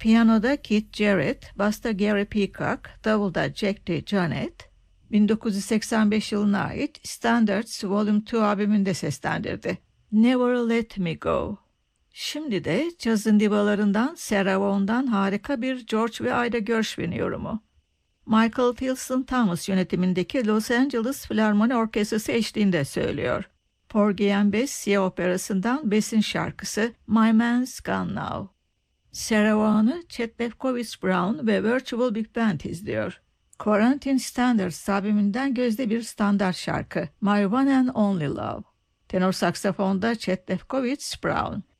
Piyanoda Keith Jarrett, basta Gary Peacock, davulda Jack DeJohnette, 1985 yılına ait Standards Volume 2 albümünde seslendirdi. Never Let Me Go. Şimdi de cazın divalarından Sarah Vaughan'dan harika bir George ve Ida Gershwin yorumu. Michael Tilson Thomas yönetimindeki Los Angeles Filarmoni Orkestrası eşliğinde söylüyor. Porgy and Bess Siyah Operası'ndan Bess'in şarkısı My Man's Gone Now. Sarah Vaughan'ı Chet Lefkowitz Brown ve Virtual Big Band izliyor. Quarantine Standards albümünden gözde bir standart şarkı My One and Only Love. Tenor saksafonda Chet Lefkowitz Brown,